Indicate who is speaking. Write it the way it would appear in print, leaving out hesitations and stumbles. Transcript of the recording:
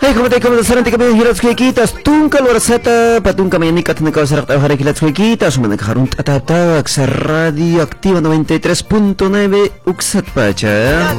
Speaker 1: como saranti kami hirat kuikitas tungkal warasata patung kami ni katna kau sarak tahu hari kilat kuikitas mana harun tatap tak radio aktiva 93.9 uksat paca.